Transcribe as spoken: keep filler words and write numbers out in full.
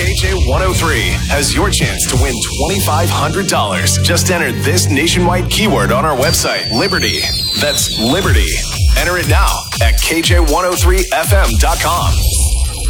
K J one oh three has your chance to win twenty-five hundred dollars. Just enter this nationwide keyword on our website, Liberty. That's Liberty. Enter it now at K J one oh three F M dot com.